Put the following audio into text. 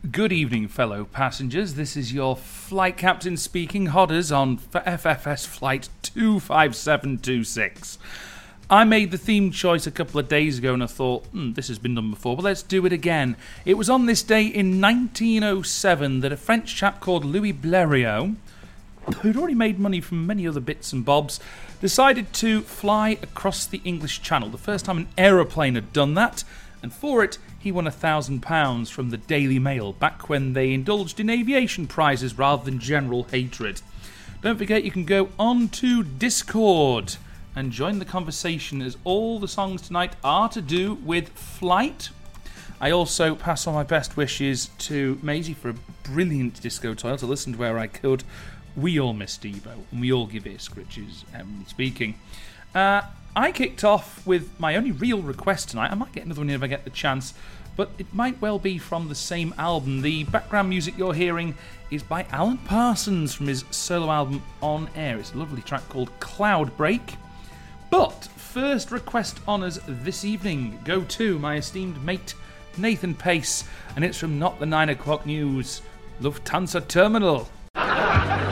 Good evening, fellow passengers. This is your flight captain speaking, Hodders, on FFS Flight 25726. I made the theme choice a couple of days ago and I thought, this has been done before, but let's do it again. It was on this day in 1907 that a French chap called Louis Blériot, who'd already made money from many other bits and bobs, decided to fly across the English Channel. The first time an aeroplane had done that, and for it, he won £1,000 from the Daily Mail, back when they indulged in aviation prizes rather than general hatred. Don't forget you can go on to Discord and join the conversation, as all the songs tonight are to do with flight. I also pass on my best wishes to Maisie for a brilliant disco toil to listen to where I could. We all miss Devo, and we all give it scritches, speaking. I kicked off with my only real request tonight. I might get another one if I get the chance, but it might well be from the same album. The background music you're hearing is by Alan Parsons from his solo album On Air. It's a lovely track called Cloud Break. But first request honours this evening go to my esteemed mate Nathan Pace, and it's from Not the 9 O'Clock News, Lufthansa Terminal.